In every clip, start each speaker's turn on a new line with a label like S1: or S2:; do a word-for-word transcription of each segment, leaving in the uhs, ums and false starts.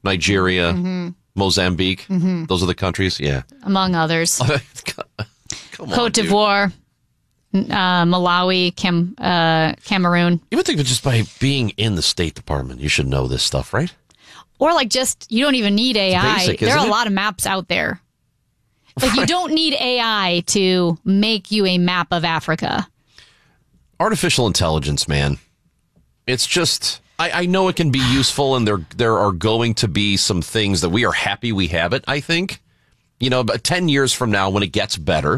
S1: Nigeria, mm-hmm. Mozambique. Mm-hmm. Those are the countries. Yeah.
S2: Among others.
S1: Come
S2: Cote
S1: on,
S2: d'Ivoire, uh, Malawi, Cam, uh, Cameroon.
S1: You would think that just by being in the State Department, you should know this stuff, right?
S2: Or like just, you don't even need A I.
S1: Basic,
S2: there are a
S1: it?
S2: lot of maps out there. Like you don't need A I to make you a map of Africa.
S1: Artificial intelligence, man. It's just, I, I know it can be useful, and there there are going to be some things that we are happy we have it, I think. You know, but ten years from now, when it gets better,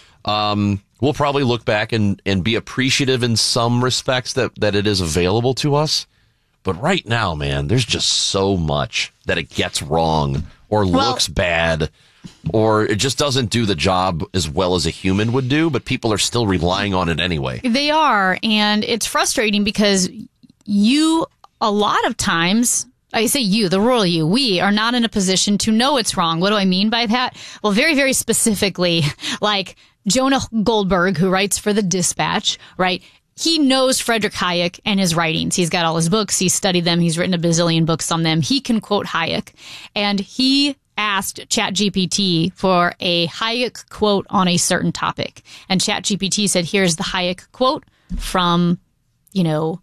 S1: um, we'll probably look back and, and be appreciative in some respects that, that it is available to us. But right now, man, there's just so much that it gets wrong or well, looks bad, or it just doesn't do the job as well as a human would do, but people are still relying on it anyway.
S2: They are, and it's frustrating because you, a lot of times, I say you, the royal you, we are not in a position to know it's wrong. What do I mean by that? Well, very, very specifically, like Jonah Goldberg, who writes for the Dispatch, right? He knows Frederick Hayek and his writings. He's got all his books. He's studied them. He's written a bazillion books on them. He can quote Hayek. And he asked ChatGPT for a Hayek quote on a certain topic. And ChatGPT said, here's the Hayek quote from, you know,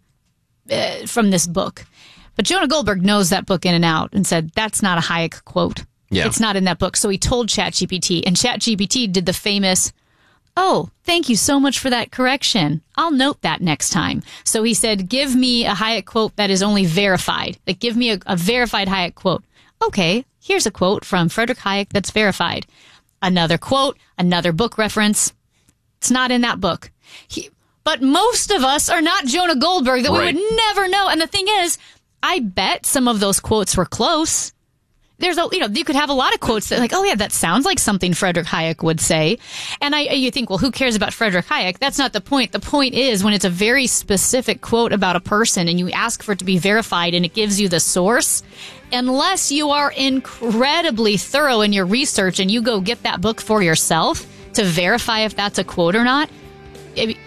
S2: uh, from this book. But Jonah Goldberg knows that book in and out and said, that's not a Hayek quote.
S1: Yeah.
S2: It's not in that book. So he told ChatGPT, and ChatGPT did the famous, oh, thank you so much for that correction. I'll note that next time. So he said, give me a Hayek quote that is only verified. Like, give me a, a verified Hayek quote. Okay, here's a quote from Frederick Hayek that's verified. Another quote, another book reference. It's not in that book. He, but most of us are not Jonah Goldberg that
S1: right.
S2: we would never know. And the thing is, I bet some of those quotes were close. There's a, you know, you could have a lot of quotes that like, oh yeah, that sounds like something Frederick Hayek would say. And I, you think, well, who cares about Frederick Hayek? That's not the point. The point is when it's a very specific quote about a person and you ask for it to be verified and it gives you the source, unless you are incredibly thorough in your research and you go get that book for yourself to verify if that's a quote or not, it,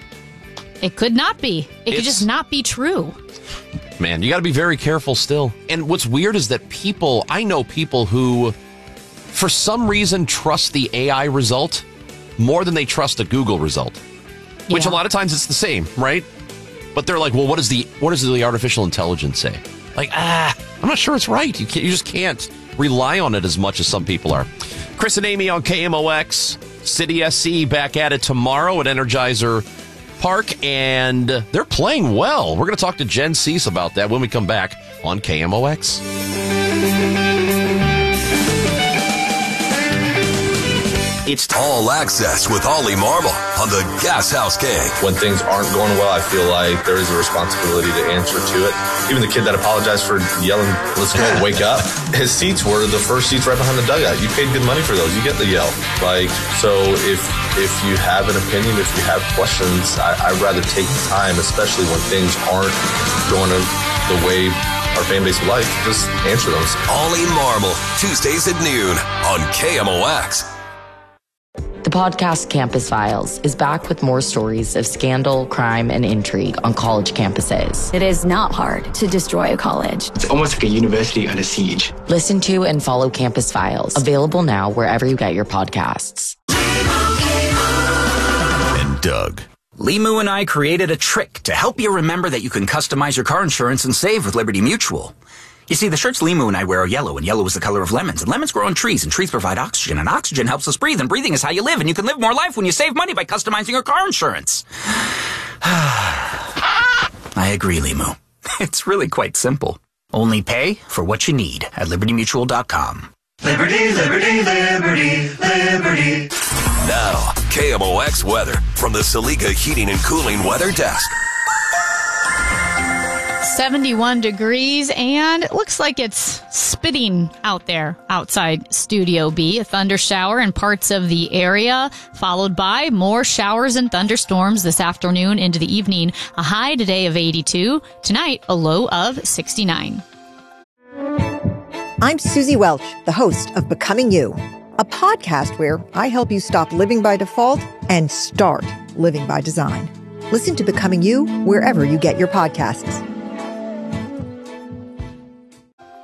S2: it could not be. It it's, could just not be true.
S1: Man, you got to be very careful still. And what's weird is that people, I know people who, for some reason, trust the A I result more than they trust a Google result. Yeah. Which a lot of times it's the same, right? But they're like, well, what, is the, what does the artificial intelligence say? Like, ah, I'm not sure it's right. You, can't, you just can't rely on it as much as some people are. Chris and Amy on K M O X. City S C back at it tomorrow at Energizer Park, and they're playing well. We're going to talk to Jen Cease about that when we come back on K M O X.
S3: It's All Access with Ollie Marble on the Gas House Gang.
S4: When things aren't going well, I feel like there is a responsibility to answer to it. Even the kid that apologized for yelling, let's go, wake up. His seats were the first seats right behind the dugout. You paid good money for those. You get the yell. Like, so if if you have an opinion, if you have questions, I, I'd rather take the time, especially when things aren't going the way our fan base would like, just answer those.
S3: Ollie Marble, Tuesdays at noon on K M O X.
S5: The podcast Campus Files is back with more stories of scandal, crime, and intrigue on college campuses.
S6: It is not hard to destroy a college.
S7: It's almost like a university under siege.
S5: Listen to and follow Campus Files, available now wherever you get your podcasts.
S3: And Doug.
S8: Limu and I created a trick to help you remember that you can customize your car insurance and save with Liberty Mutual. You see, the shirts Limu and I wear are yellow, and yellow is the color of lemons. And lemons grow on trees, and trees provide oxygen, and oxygen helps us breathe, and breathing is how you live, and you can live more life when you save money by customizing your car insurance. I agree, Limu. It's really quite simple. Only pay for what you need at liberty mutual dot com.
S9: Liberty, liberty, liberty, liberty.
S3: Now, K M O X weather from the Saliga Heating and Cooling Weather Desk.
S2: seventy-one degrees, and it looks like it's spitting out there outside Studio B. A thunder shower in parts of the area, followed by more showers and thunderstorms this afternoon into the evening. A high today of eighty-two. Tonight, a low of sixty-nine.
S10: I'm Susie Welch, the host of Becoming You, a podcast where I help you stop living by default and start living by design. Listen to Becoming You wherever you get your podcasts.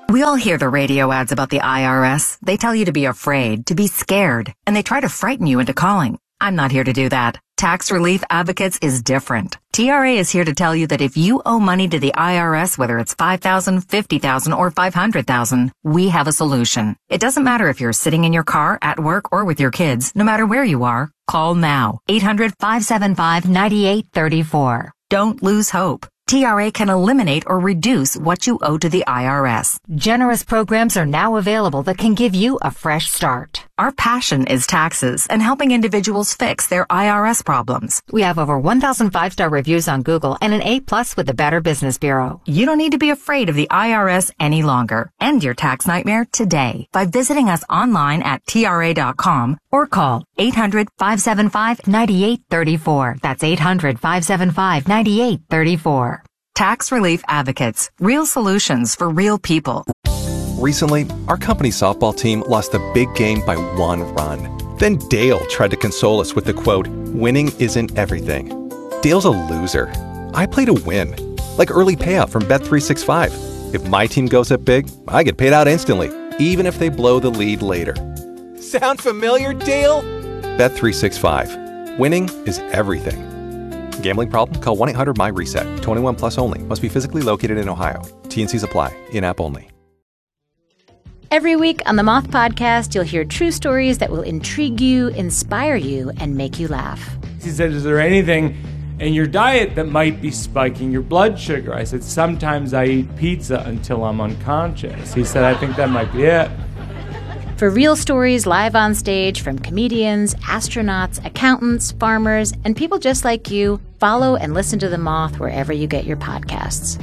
S11: We all hear the radio ads about the I R S. They tell you to be afraid, to be scared, and they try to frighten you into calling. I'm not here to do that. Tax Relief Advocates is different. T R A is here to tell you that if you owe money to the I R S, whether it's five thousand dollars, fifty thousand dollars, or five hundred thousand dollars, we have a solution. It doesn't matter if you're sitting in your car, at work, or with your kids. No matter where you are, call now. eight hundred, five seven five, nine eight three four. Don't lose hope. T R A can eliminate or reduce what you owe to the I R S. Generous programs are now available that can give you a fresh start. Our passion is taxes and helping individuals fix their I R S problems. We have over one thousand five-star reviews on Google and an A plus with the Better Business Bureau. You don't need to be afraid of the I R S any longer. End your tax nightmare today by visiting us online at T R A dot com or call eight hundred, five seven five, nine eight three four. That's eight hundred, five seven five, nine eight three four. Tax Relief Advocates. Real solutions for real people.
S12: Recently, our company softball team lost the big game by one run. Then Dale tried to console us with the quote, "Winning isn't everything." Dale's a loser. I play to win. Like early payout from Bet three sixty-five. If my team goes up big, I get paid out instantly, even if they blow the lead later. Sound familiar, Dale? Bet three sixty-five. Winning is everything. Gambling problem? Call one eight hundred my reset. twenty-one plus only. Must be physically located in Ohio. T and Cs apply. In-app only.
S13: Every week on the Moth Podcast, you'll hear true stories that will intrigue you, inspire you, and make you laugh.
S14: He said, is there anything in your diet that might be spiking your blood sugar? I said, sometimes I eat pizza until I'm unconscious. He said, I think that might be it.
S13: For real stories live on stage from comedians, astronauts, accountants, farmers, and people just like you, follow and listen to The Moth wherever you get your podcasts.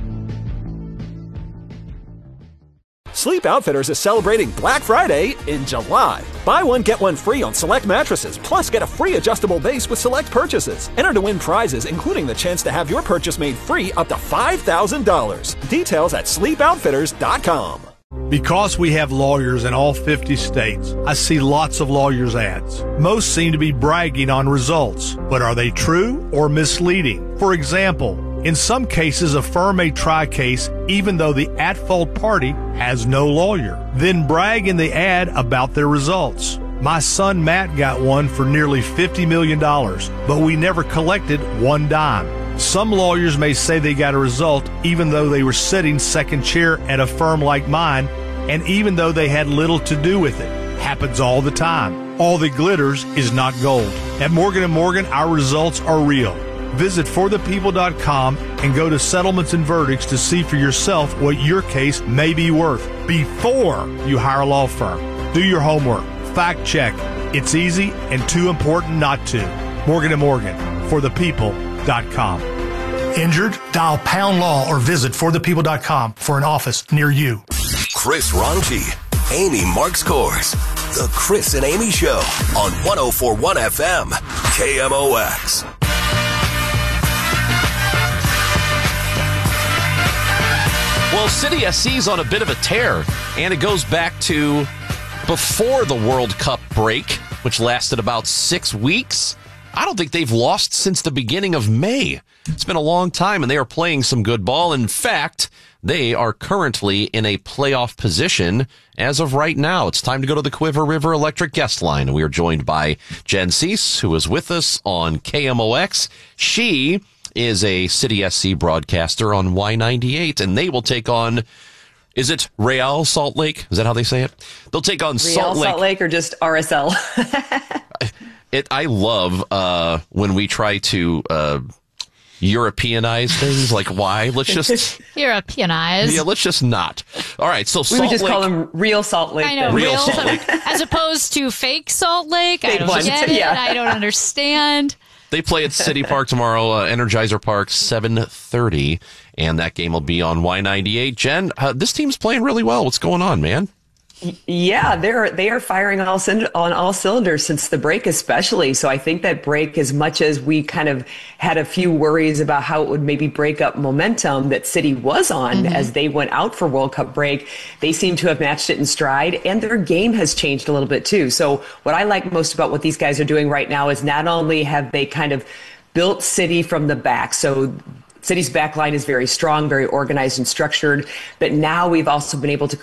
S15: Sleep Outfitters is celebrating Black Friday in July. Buy one, get one free on select mattresses, plus get a free adjustable base with select purchases. Enter to win prizes, including the chance to have your purchase made free up to five thousand dollars. Details at sleep outfitters dot com.
S16: Because we have lawyers in all fifty states, I see lots of lawyers' ads. Most seem to be bragging on results, but are they true or misleading? For example, in some cases, a firm may try a case even though the at-fault party has no lawyer, then brag in the ad about their results. My son Matt got one for nearly fifty million dollars, but we never collected one dime. Some lawyers may say they got a result even though they were sitting second chair at a firm like mine, and even though they had little to do with it. Happens all the time. All that glitters is not gold. At Morgan and Morgan, our results are real. Visit for the people dot com and go to Settlements and Verdicts to see for yourself what your case may be worth before you hire a law firm. Do your homework. Fact check. It's easy and too important not to. Morgan and Morgan, for the people dot com.
S17: Injured? Dial pound law or visit for the people dot com for an office near you.
S3: Chris Ronchi, Amy Marks Kors. The Chris and Amy Show on one oh four point one F M, K M O X.
S1: Well, City S C's on a bit of a tear, and it goes back to before the World Cup break, which lasted about six weeks. I don't think they've lost since the beginning of May. It's been a long time, and they are playing some good ball. In fact, they are currently in a playoff position as of right now. It's time to go to the Quiver River Electric guest line, and we are joined by Jen Cease, who is with us on K M O X. She is a City S C broadcaster on Y ninety-eight, and they will take on, is it Real Salt Lake? Is that how they say it? They'll take on
S18: Real
S1: Salt Lake.
S18: Salt Lake or just R S L?
S1: It, I love uh, when we try to uh, Europeanize things. Like, why? Let's just
S2: Europeanize.
S1: Yeah, let's just not. All right, so
S18: we
S1: Salt
S18: would just
S1: Lake,
S18: call them Real Salt Lake.
S2: I know,
S1: Real
S2: real
S1: Salt Lake.
S2: as opposed to fake Salt Lake.
S18: Fake
S2: I don't
S18: ones,
S2: get it.
S18: yeah.
S2: I don't understand.
S1: They play at City Park tomorrow, uh, Energizer Park, seven thirty, and that game will be on Y ninety-eight. Jen, uh, this team's playing really well. What's going on, man?
S18: Yeah, they're they are firing all on all cylinders since the break, especially. So I think that break, as much as we kind of had a few worries about how it would maybe break up momentum that City was on mm-hmm. as they went out for World Cup break, they seem to have matched it in stride, and their game has changed a little bit too. So what I like most about what these guys are doing right now is not only have they kind of built City from the back, so City's backline is very strong, very organized and structured. But now we've also been able to